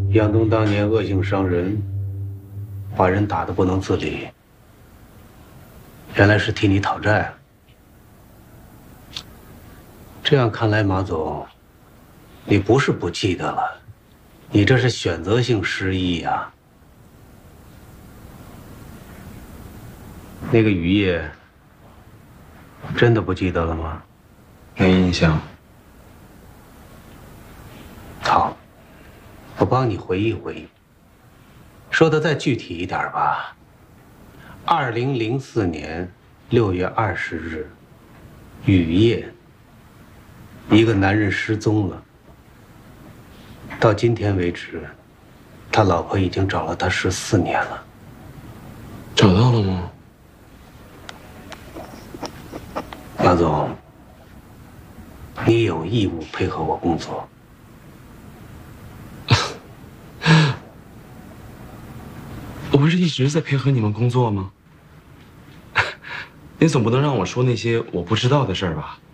杨东当年恶性伤人，把人打得不能自理，原来是替你讨债。这样看来，马总，你不是不记得了，你这是选择性失忆呀。那个雨夜，真的不记得了吗？ 没印象。 好，我帮你回忆回忆。说的再具体一点吧。2004年6月20日，雨夜，一个男人失踪了。到今天为止，他老婆已经找了他14年了。 找到了吗？ 马总，你有义务配合我工作。 我不是一直在配合你们工作吗？你总不能让我说那些我不知道的事儿吧？